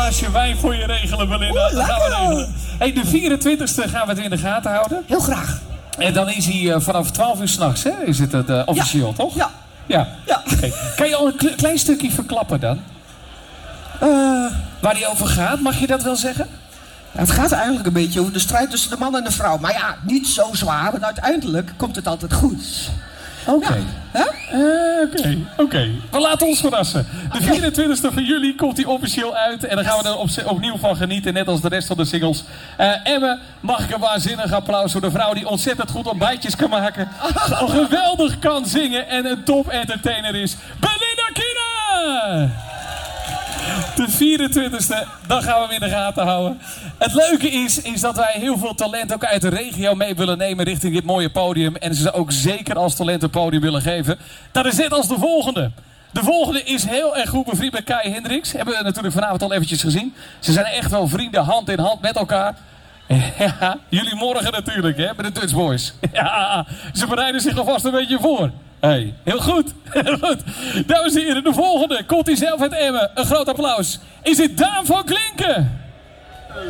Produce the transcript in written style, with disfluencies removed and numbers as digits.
glaasje wijn voor je regelen, Belinda. Dat gaan we regelen. Hey, de 24e gaan we het in de gaten houden. Heel graag. En dan is hij vanaf 12 uur 's nachts, hè? Is het officieel, toch? Ja. Ja. Ja. Okay. Kan je al een klein stukje verklappen dan? Waar die over gaat, mag je dat wel zeggen? Ja, het gaat eigenlijk een beetje over de strijd tussen de man en de vrouw. Maar ja, niet zo zwaar, want uiteindelijk komt het altijd goed. Oké. Ja. Oké. We laten ons verrassen. De 24e van juli komt hij officieel uit. En dan gaan we er opnieuw van genieten. Net als de rest van de singles. Emme, mag ik een waanzinnig applaus voor de vrouw die ontzettend goed ontbijtjes kan maken. Geweldig kan zingen en een top entertainer is. Belinda Kina! De 24e, dan gaan we hem in de gaten houden. Het leuke is dat wij heel veel talent ook uit de regio mee willen nemen richting dit mooie podium. En ze ook zeker als talent een podium willen geven. Dat is net als de volgende. De volgende is heel erg goed bevriend met Kai Hendricks. Hebben we natuurlijk vanavond al eventjes gezien. Ze zijn echt wel vrienden, hand in hand met elkaar. Ja, jullie morgen natuurlijk, hè, met de Dutch Boys. Ja, ze bereiden zich alvast een beetje voor. Hey, heel goed, heel goed. Dames en heren, de volgende komt hij zelf uit Emmen. Een groot applaus. Is het Daan van Klinken?